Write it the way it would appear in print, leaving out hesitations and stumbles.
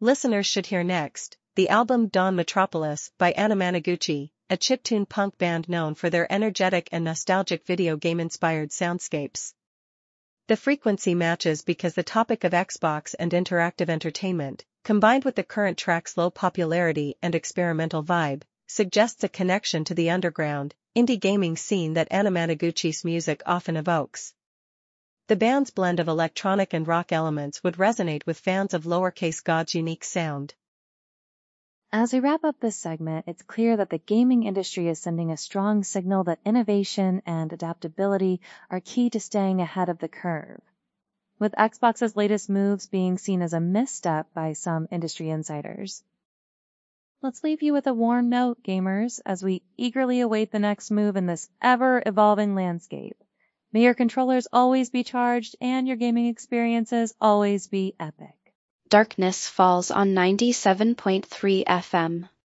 Listeners should hear next, the album Dawn Metropolis by Anamanaguchi, a chiptune punk band known for their energetic and nostalgic video game-inspired soundscapes. The frequency matches because the topic of Xbox and interactive entertainment, combined with the current track's low popularity and experimental vibe, suggests a connection to the underground, indie gaming scene that Anamanaguchi's music often evokes. The band's blend of electronic and rock elements would resonate with fans of Lowercase God's unique sound. As we wrap up this segment, it's clear that the gaming industry is sending a strong signal that innovation and adaptability are key to staying ahead of the curve. With Xbox's latest moves being seen as a misstep by some industry insiders. Let's leave you with a warm note, gamers, as we eagerly await the next move in this ever-evolving landscape. May your controllers always be charged and your gaming experiences always be epic. Darkness Falls on 97.3 FM.